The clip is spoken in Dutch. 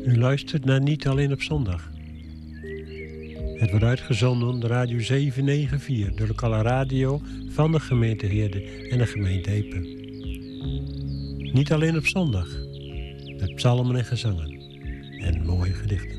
U luistert naar Niet Alleen op Zondag. Het wordt uitgezonden onder Radio 794, de lokale radio van de gemeente Heerde en de gemeente Epe. Niet alleen op zondag, met psalmen en gezangen en mooie gedichten.